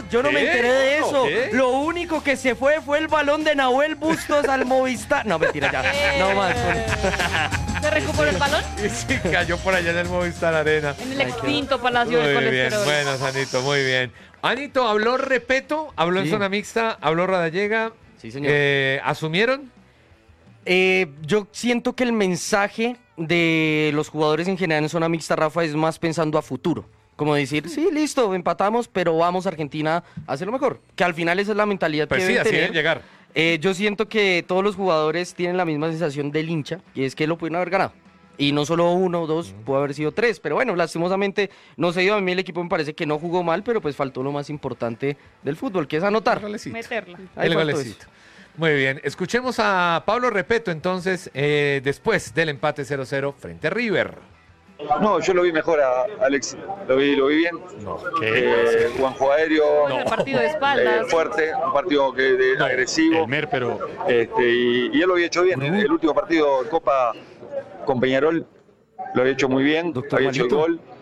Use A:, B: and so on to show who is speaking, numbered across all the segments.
A: yo no me enteré de eso.
B: ¿Qué?
A: Lo único que se fue el balón de Nahuel Bustos al Movistar. No, mentira, ya. No más.
C: ¿Se recuperó el balón?
B: Y sí, cayó por allá en el Movistar Arena.
C: En el extinto Palacio del
B: Muy bien,
C: Colesterol.
B: bueno, Sanito, muy bien. Anito, habló Repeto, habló en
A: Sí.
B: zona mixta, habló Radallega.
A: Sí, señor.
B: ¿Asumieron?
A: Yo siento que el mensaje de los jugadores en general en zona mixta, Rafa, es más pensando a futuro. Como decir, sí, listo, empatamos, pero vamos a Argentina a hacerlo mejor. Que al final esa es la mentalidad
B: Pues
A: que
B: sí,
A: deben
B: así
A: tener.
B: deben llegar.
A: Yo siento que todos los jugadores tienen la misma sensación del hincha, y es que lo pudieron haber ganado. Y no solo uno o dos, puede haber sido tres. Pero bueno, lastimosamente no se dio. A mí el equipo me parece que no jugó mal, pero pues faltó lo más importante del fútbol, que es anotar.
C: Meterla.
A: Ahí
B: El
A: faltó
B: golecito. Muy bien, escuchemos a Pablo Repeto entonces, después del empate 0-0 frente a River.
D: No, yo lo vi mejor a Alexis, lo vi bien. Buen juego aéreo,
C: El partido de espaldas.
D: fuerte, un partido agresivo.
E: pero
D: Y él lo había hecho bien. El último partido de Copa con Peñarol lo había hecho muy bien,
A: Doctor
D: había hecho el
A: Malito.
D: gol.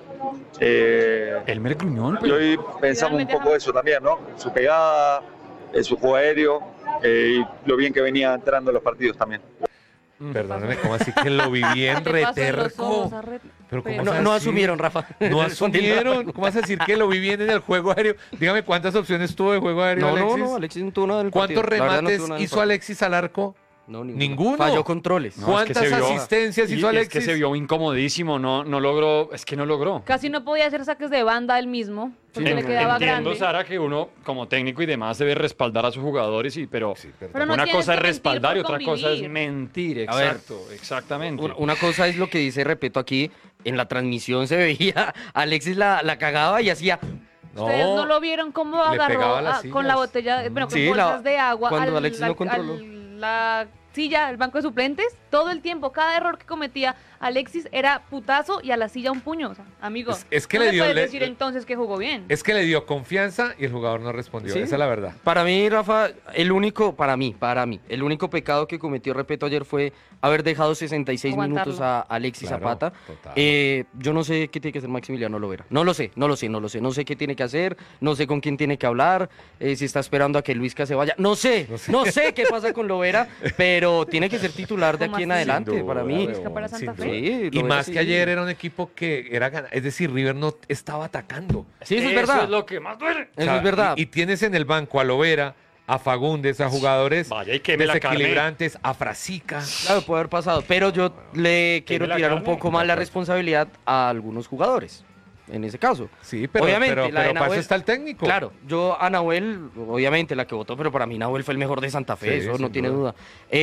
E: Elmer Gruñón,
D: Y hoy pensamos un poco eso también, ¿no? Su pegada, su juego aéreo y lo bien que venía entrando en los partidos también.
B: Perdóname, ¿cómo así que lo vi bien
C: ¿Qué pasó en los
B: reterco?
C: ojos?
B: Pero ¿cómo
A: No,
B: vas a
A: no
B: decir?
A: asumieron, Rafa.
B: No asumieron. ¿Cómo vas a decir que lo vi bien en el juego aéreo? Dígame cuántas opciones tuvo de juego aéreo,
A: No,
B: Alexis.
A: Alexis no tuvo nada en el
B: ¿Cuántos
A: partido. La verdad, no
B: remates
A: tuvo nada en el
B: hizo
A: partido.
B: Alexis al arco?
A: No,
B: Ninguno.
A: Falló controles.
E: No,
B: ¿Cuántas
E: es que se vio-
B: asistencias hizo Alexis?
E: Es que se vio incomodísimo, no logró, es que no logró.
C: Casi no podía hacer saques de banda él mismo, porque le quedaba
E: Entiendo,
C: grande.
E: Sara, que uno como técnico y demás debe respaldar a sus jugadores, pero
C: Pero no
E: una
C: tienes
E: cosa es
C: que mentir
E: respaldar y
C: por
E: otra cosa es
C: convivir.
E: mentir.
A: A ver.
E: Exacto, exactamente.
A: Una cosa es lo que dice, repito aquí, en la transmisión se veía, Alexis la cagaba y hacía...
C: Ustedes no lo vieron cómo
B: Le
C: agarró
B: pegaba a las
C: con la
B: sillas.
C: botella, bueno, con
A: Sí,
C: bolsas de agua
A: cuando Alexis no controló.
C: la silla, el banco de suplentes, todo el tiempo, cada error que cometía Alexis era putazo y a la silla un puño. O sea, amigo,
B: Es que
C: no
B: le
C: me
B: dio-
C: puedes
B: le-
C: decir entonces que jugó bien.
B: Es que le dio confianza y el jugador no respondió.
A: Sí.
B: Esa es la verdad.
A: Para mí, Rafa, para mí, el único pecado que cometió, repito, ayer fue haber dejado 66
C: Aguantarlo.
A: minutos a Alexis
B: Claro,
A: Zapata.
B: total.
A: Yo no sé qué tiene que hacer Maximiliano Lovera. No lo sé. No sé qué tiene que hacer, no sé con quién tiene que hablar, si está esperando a que Luisca se vaya. No sé qué pasa con Lovera, pero tiene que ser titular de
C: ¿Cómo
A: aquí en
C: así?
A: adelante,
B: Sin
A: para
B: duda,
A: mí.
C: Luisca para Santa
B: sin
C: Fe.
B: duda.
A: Sí,
B: Y
A: Lovera
B: más
A: sí.
B: que ayer era un equipo que era ganar. Es decir, River no estaba atacando.
A: Sí, eso es verdad.
E: es lo que más duele.
A: Eso es verdad.
B: Y tienes en el banco a Lovera, a Fagundes, a jugadores
E: Vaya, y queme la
B: desequilibrantes, a Frasica.
A: Claro, puede haber pasado, pero yo le quiero
E: la
A: tirar un
E: carne.
A: poco más la responsabilidad a algunos jugadores, en ese caso.
B: Sí, pero,
A: Obviamente,
B: pero,
A: la de
B: pero para eso
A: Nahuel-
B: está el técnico.
A: Claro, yo a Nahuel, obviamente la que votó, pero para mí Nahuel fue el mejor de Santa Fe,
B: Sí,
A: eso no
B: sin
A: tiene
B: duda.
A: duda.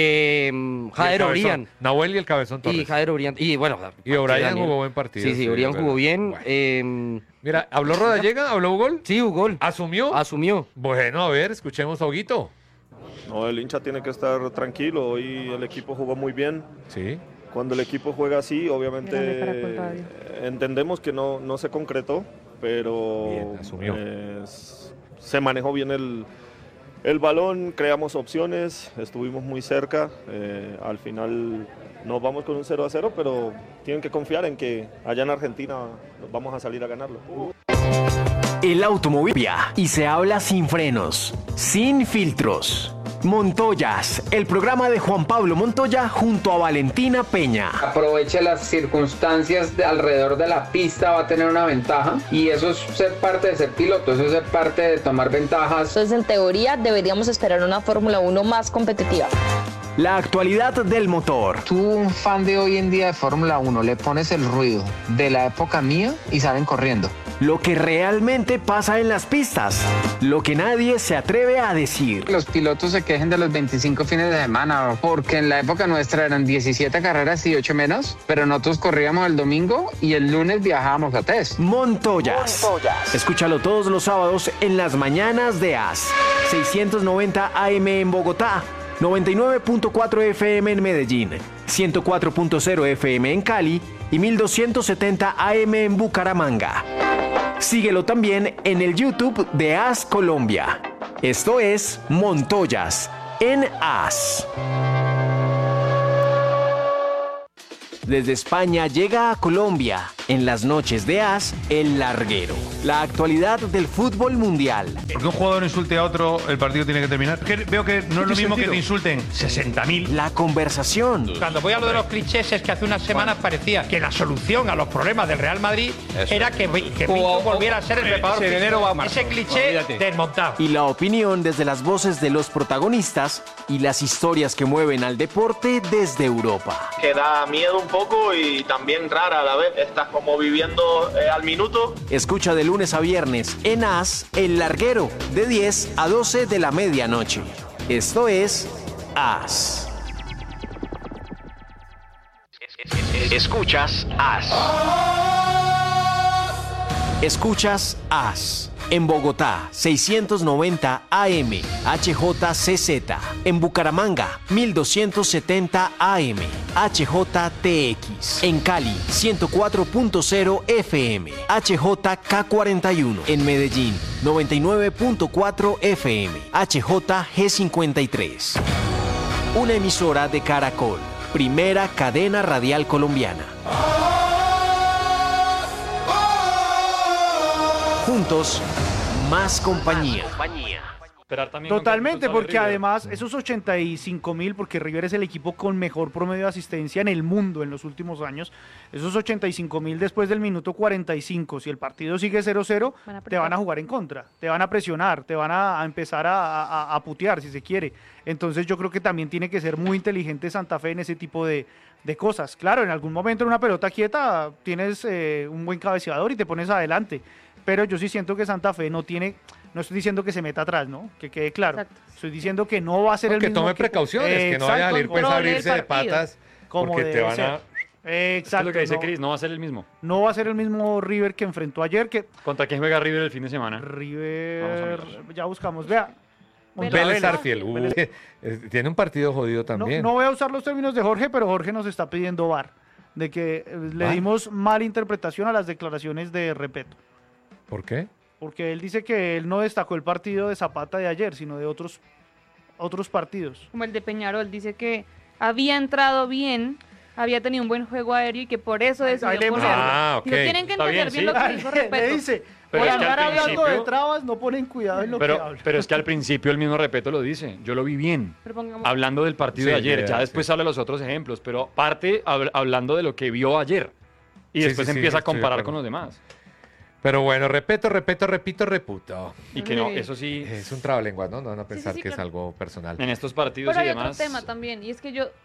B: Y el
A: Jader
B: Cabezón.
A: Obrián.
B: Nahuel y el Cabezón Torres.
A: Y Jader Obrián. Y bueno,
B: Y O'Brien
A: Daniel.
B: jugó buen partido.
A: Sí, Obrián
B: pero-
A: jugó bien.
B: Bueno. Mira, ¿habló Rodallega? ¿Habló Ugol?
A: Sí, Ugol.
B: ¿Asumió?
A: Asumió.
B: Bueno, a ver, escuchemos a Huguito.
F: No, el hincha tiene que estar tranquilo. Hoy el equipo jugó muy bien.
B: Sí.
F: Cuando el equipo juega así, obviamente
C: Grande Caracol Radio.
F: entendemos que no se concretó, pero
B: Bien, asumió.
F: Se manejó bien el balón, creamos opciones, estuvimos muy cerca. Al final nos vamos con un 0-0, pero tienen que confiar en que allá en Argentina vamos a salir a ganarlo.
G: El automóvil y se habla sin frenos, sin filtros. Montoyas, el programa de Juan Pablo Montoya junto a Valentina Peña.
H: Aproveche las circunstancias alrededor de la pista, va a tener una ventaja y eso es ser parte de ser piloto, eso es ser parte de tomar ventajas.
I: Entonces, en teoría, deberíamos esperar una Fórmula 1 más competitiva.
G: La actualidad del motor.
H: Tú, un fan de hoy en día de Fórmula 1, le pones el ruido de la época mía y salen corriendo.
G: Lo que realmente pasa en las pistas. Lo que nadie se atreve a decir.
H: Los pilotos se quejen de los 25 fines de semana, porque en la época nuestra eran 17 carreras y 8 menos, pero nosotros corríamos el domingo y el lunes viajábamos a test.
G: Montoyas. Escúchalo todos los sábados en las mañanas de AS. 690 AM en Bogotá, 99.4 FM en Medellín, 104.0 FM en Cali y 1270 AM en Bucaramanga. Síguelo también en el YouTube de AS Colombia. Esto es Montoyas en AS. Desde España llega a Colombia En las noches de As, El Larguero. La actualidad del fútbol mundial.
J: Porque un jugador insulte a otro, el partido tiene que terminar. Veo que no es lo mismo que te insulten 60.000.
G: La conversación.
K: Cuando voy a lo de los clichés es que hace unas semanas parecía que la solución a los problemas del Real Madrid era que Pinto volviera a ser el preparador físico. Ese cliché desmontado.
G: Y la opinión desde las voces de los protagonistas y las historias que mueven al deporte desde Europa.
L: Que da miedo un poco y también rara a la vez. Estás como viviendo al minuto.
G: Escucha de lunes a viernes en As, El Larguero, de 10 a 12 de la medianoche. Esto es As. Escuchas As. Escuchas As. En Bogotá, 690 AM, HJCZ. En Bucaramanga, 1270 AM, HJTX. En Cali, 104.0 FM, HJK41. En Medellín, 99.4 FM, HJG53. Una emisora de Caracol, primera cadena radial colombiana. Juntos, más compañía.
M: Totalmente, porque además esos 85.000, porque River es el equipo con mejor promedio de asistencia en el mundo en los últimos años, esos 85.000 después del minuto 45, si el partido sigue 0-0, te van a jugar en contra, te van a presionar, te van a empezar a putear si se quiere. Entonces yo creo que también tiene que ser muy inteligente Santa Fe en ese tipo de cosas. Claro, en algún momento en una pelota quieta tienes un buen cabeceador y te pones adelante, pero yo sí siento que Santa Fe no estoy diciendo que se meta atrás, ¿no? Que quede claro. Exacto. Estoy diciendo que no va a ser el mismo.
B: Que tome precauciones, que no vaya a salir pues a abrirse de patas, porque te van a...
E: Exacto. Es lo que dice Cris, no va a ser el mismo.
M: No va a ser el mismo River que enfrentó ayer.
E: ¿Contra quién juega River el fin de semana?
M: River, ya buscamos, vea.
B: Vélez Arfiel, tiene un partido jodido también.
M: No voy a usar los términos de Jorge, pero Jorge nos está pidiendo VAR, de que le dimos mala interpretación a las declaraciones de Repeto.
B: ¿Por qué?
M: Porque él dice que él no destacó el partido de Zapata de ayer, sino de otros partidos.
C: Como el de Peñarol, dice que había entrado bien, había tenido un buen juego aéreo y que por eso decidió ponerlo.
B: Okay.
C: Tienen que entender bien lo que dijo Repeto.
M: Le dice, por andar hablando de trabas, no ponen cuidado en lo que hablan.
E: Pero es que al principio el mismo Repeto lo dice, yo lo vi bien, hablando del partido de ayer, ya después habla de los otros ejemplos, pero parte hablando de lo que vio ayer y después empieza a comparar con los demás.
B: Pero bueno, repito, reputo.
E: Y que no, eso sí...
B: Es un trabalenguas, ¿no? No van a pensar que es algo personal.
E: En estos partidos
C: pero
E: y
C: hay
E: demás...
C: otro tema también, y es que yo...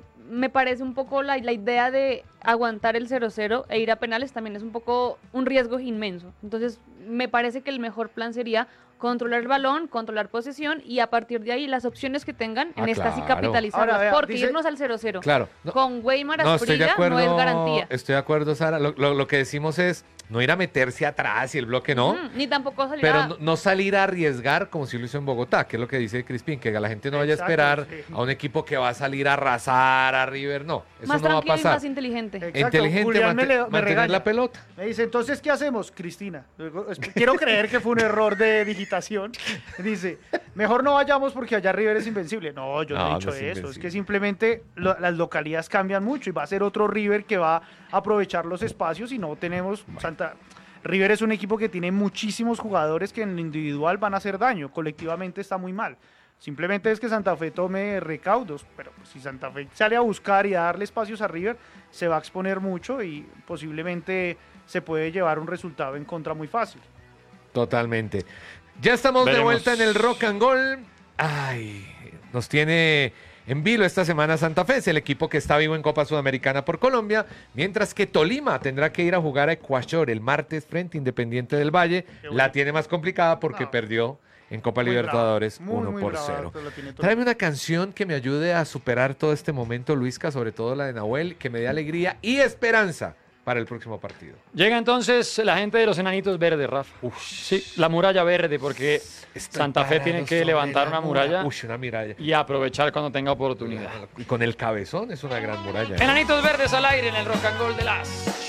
C: me parece un poco la idea de aguantar el 0-0 e ir a penales también es un poco un riesgo inmenso. Entonces, me parece que el mejor plan sería controlar el balón, controlar posesión y a partir de ahí las opciones que tengan en estas y capitalizarlas. Ahora, porque irnos al 0-0 con Weimar Asprilla no es garantía.
B: Estoy de acuerdo, Sara. Lo que decimos es no ir a meterse atrás y el bloque no.
C: Ni tampoco salir
B: pero no salir a arriesgar como si lo hizo en Bogotá, que es lo que dice Crispín, que la gente no vaya a esperar a un equipo que va a salir a arrasar a River. No, eso
C: más
B: no va a pasar.
C: Y más inteligente.
M: Exacto.
B: Inteligente mantener la pelota.
M: Me dice, entonces, ¿qué hacemos, Cristina? Quiero creer que fue un error de digitación. Dice, mejor no vayamos porque allá River es invencible. No, yo no he dicho eso. Es que simplemente las localidades cambian mucho y va a ser otro River que va a aprovechar los espacios y no tenemos... River es un equipo que tiene muchísimos jugadores que en lo individual van a hacer daño. Colectivamente está muy mal. Simplemente es que Santa Fe tome recaudos, pero pues, si Santa Fe sale a buscar y a darle espacios a River, se va a exponer mucho y posiblemente se puede llevar un resultado en contra muy fácil.
B: Totalmente. Ya estamos de vuelta en el Rock and Gold. Ay, nos tiene en vilo esta semana Santa Fe, es el equipo que está vivo en Copa Sudamericana por Colombia, mientras que Tolima tendrá que ir a jugar a Ecuador el martes frente a Independiente del Valle. La tiene más complicada porque perdió en Copa Libertadores 1-0. Tráeme una canción que me ayude a superar todo este momento, Luisca, sobre todo la de Nahuel, que me dé alegría y esperanza para el próximo partido.
E: Llega entonces la gente de los Enanitos Verdes, Rafa. Sí, la muralla verde, porque Santa Fe tiene que levantar una muralla,
B: una muralla
E: y aprovechar cuando tenga oportunidad.
B: Y con el cabezón es una gran muralla.
E: Enanitos Verdes al aire en el Rock and Roll de las